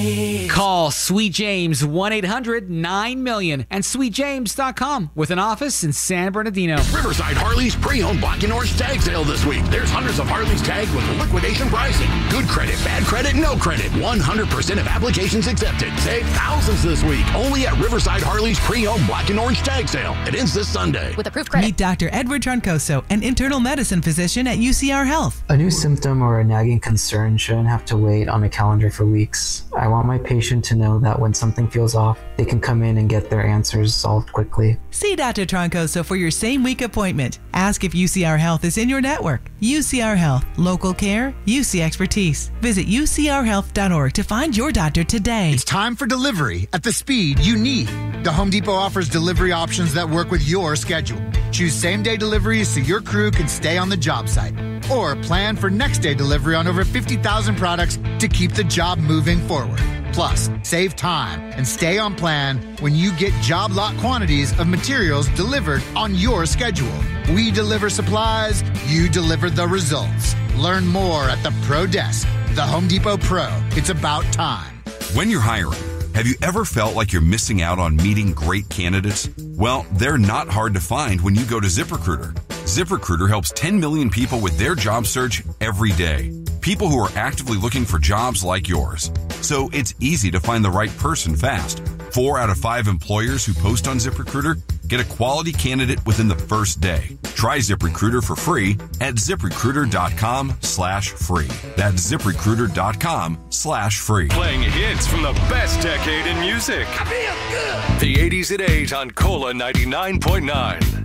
Call Sweet James 1-800-9-MILLION and sweetjames.com with an office in San Bernardino. Riverside Harley's pre-owned black and orange tag sale this week. There's hundreds of Harleys tagged with liquidation pricing. Good credit, bad credit, no credit. 100% of applications accepted. Save thousands this week. Only at Riverside Harley's pre-owned black and orange tag sale. It ends this Sunday. With approved credit. Meet Dr. Edward Troncoso, an internal medicine physician at UCR Health. A new symptom or a nagging concern shouldn't have to wait on a calendar for weeks. I want my patient to know that when something feels off, they can come in and get their answers solved quickly. See Dr. Troncoso for your same-week appointment. Ask if UCR Health is in your network. UCR Health. Local care. UC expertise. Visit ucrhealth.org to find your doctor today. It's time for delivery at the speed you need. The Home Depot offers delivery options that work with your schedule. Choose same-day deliveries so your crew can stay on the job site. Or plan for next-day delivery on over 50,000 products to keep the job moving forward. Plus, save time and stay on plan when you get job lot quantities of materials delivered on your schedule. We deliver supplies, you deliver the results. Learn more at the Pro Desk. The Home Depot Pro. It's about time. When you're hiring, have you ever felt like you're missing out on meeting great candidates? Well, they're not hard to find when you go to ZipRecruiter. ZipRecruiter helps 10 million people with their job search every day. People who are actively looking for jobs like yours. So it's easy to find the right person fast. 4 out of 5 employers who post on ZipRecruiter get a quality candidate within the first day. Try ZipRecruiter for free at ZipRecruiter.com/free. That's ZipRecruiter.com/free. Playing hits from the best decade in music. I feel good. The 80s at 8 on Cola 99.9.